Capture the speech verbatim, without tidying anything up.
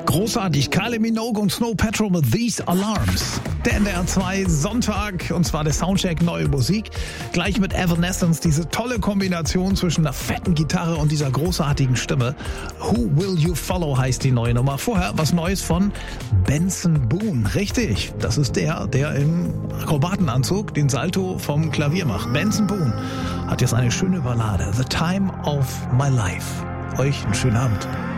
Großartig, Kylie Minogue und Snow Patrol mit These Alarms. Der N D R zwei Sonntag, und zwar der Soundcheck Neue Musik. Gleich mit Evanescence, diese tolle Kombination zwischen einer fetten Gitarre und dieser großartigen Stimme. Who Will You Follow heißt die neue Nummer. Vorher was Neues von Benson Boone. Richtig, das ist der, der im Akrobatenanzug den Salto vom Klavier macht. Benson Boone hat jetzt eine schöne Ballade. The Time of My Life. Euch einen schönen Abend.